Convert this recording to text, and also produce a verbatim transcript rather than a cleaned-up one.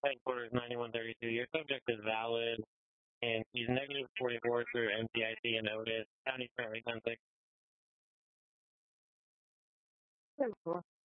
Headquarters ninety-one thirty-two. Your subject is valid, and he's negative forty-four through M T I C and Otis. County's currently ten six.